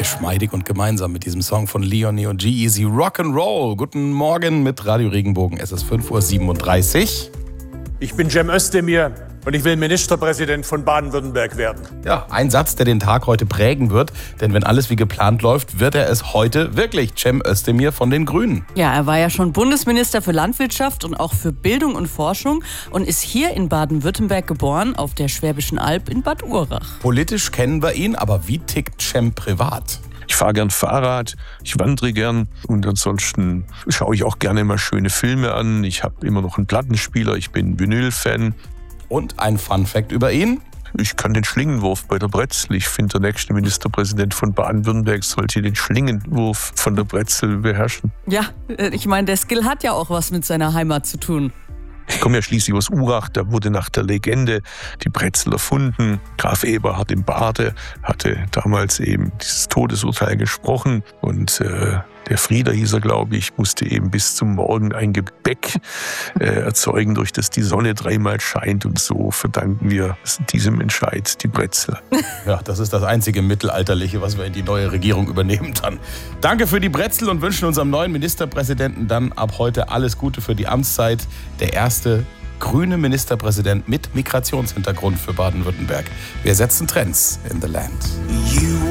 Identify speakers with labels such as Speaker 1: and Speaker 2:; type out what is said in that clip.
Speaker 1: Geschmeidig und gemeinsam mit diesem Song von Leonie und G-Eazy, Rock'n'Roll. Guten Morgen mit Radio Regenbogen, es ist 5:37 Uhr.
Speaker 2: Ich bin Cem Özdemir und ich will Ministerpräsident von Baden-Württemberg werden.
Speaker 1: Ja, ein Satz, der den Tag heute prägen wird, denn wenn alles wie geplant läuft, wird er es heute wirklich. Cem Özdemir von den Grünen.
Speaker 3: Ja, er war ja schon Bundesminister für Landwirtschaft und auch für Bildung und Forschung und ist hier in Baden-Württemberg geboren, auf der Schwäbischen Alb in Bad Urach.
Speaker 1: Politisch kennen wir ihn, aber wie tickt Cem privat?
Speaker 4: Ich fahre gern Fahrrad, ich wandere gern und ansonsten schaue ich auch gerne mal schöne Filme an. Ich habe immer noch einen Plattenspieler, ich bin Vinyl-Fan.
Speaker 1: Und ein Fun-Fact über ihn?
Speaker 4: Ich kann den Schlingenwurf bei der Brezel. Ich finde, der nächste Ministerpräsident von Baden-Württemberg sollte den Schlingenwurf von der Brezel beherrschen.
Speaker 3: Ja, ich meine, der Skill hat ja auch was mit seiner Heimat zu tun.
Speaker 4: Ich komme ja schließlich aus Urach, da wurde nach der Legende die Brezel erfunden. Graf Eberhard im Bade hatte damals eben dieses Todesurteil gesprochen und der Frieder hieß er, glaube ich, musste eben bis zum Morgen ein Gebäck erzeugen, durch das die Sonne dreimal scheint, und so verdanken wir diesem Entscheid die Brezel.
Speaker 1: Ja, das ist das einzige Mittelalterliche, was wir in die neue Regierung übernehmen dann. Danke für die Brezel und wünschen unserem neuen Ministerpräsidenten dann ab heute alles Gute für die Amtszeit. Der erste grüne Ministerpräsident mit Migrationshintergrund für Baden-Württemberg. Wir setzen Trends in the Land.